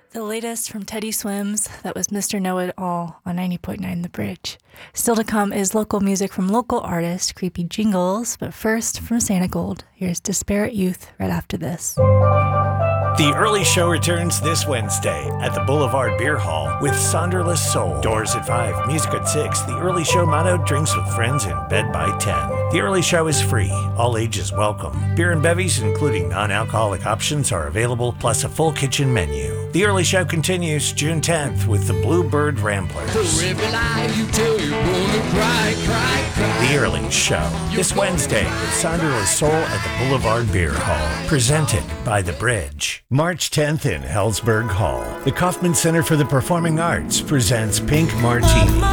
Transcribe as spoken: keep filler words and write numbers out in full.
The latest from Teddy Swims, that was Mister Know-It-All on ninety point nine The Bridge. Still to come is local music from local artist Creepy Jingles, but first, from Santa Gold, here's Disparate Youth right after this. The Early Show returns this Wednesday at the Boulevard Beer Hall with Sonderless Soul. Doors at five, music at six. The Early Show motto, drinks with friends in bed by ten. The Early Show is free. All ages welcome. Beer and bevies, including non-alcoholic options, are available, plus a full kitchen menu. The Early Show continues June tenth with the Bluebird Ramblers. For every lie you tell, you're gonna cry, cry, cry. The Early Show, this Wednesday with Sonderless Soul at the Boulevard Beer Hall. Presented by The Bridge. March tenth in Hellsberg Hall. The Kaufman Center for the Performing Arts presents Pink Martini.